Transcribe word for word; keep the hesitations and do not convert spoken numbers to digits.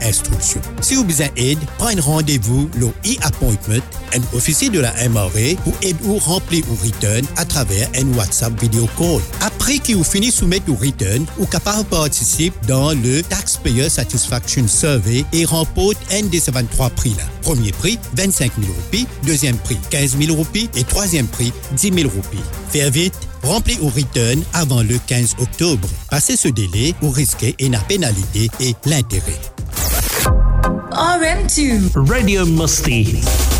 instructions. Si vous besoin d'aide, prenez rendez-vous le e-appointment, un officier de la M R A pour aider ou remplir ou return à travers un WhatsApp video call. Après que vous finissez de soumettre ou return, vous êtes capable de participer dans le Taxpayer Satisfaction Survey et remporte un de ces vingt-trois prix-là. Premier prix, vingt-cinq mille roupies. Deuxième prix, quinze mille roupies. Et troisième prix, dix mille roupies. Faire vite, remplir ou return avant le quinze octobre. Passez ce délai, vous risquez une pénalité et l'intérêt. R M deux Radio Musty.